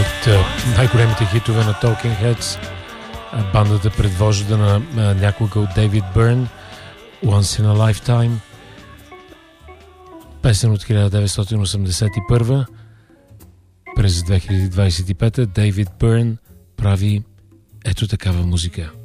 от най-големите хитове на Talking Heads, бандата предвождана някога от Дейвид Бърн, Once in a Lifetime, песен от 1981. През 2025 Дейвид Бърн прави ето такава музика.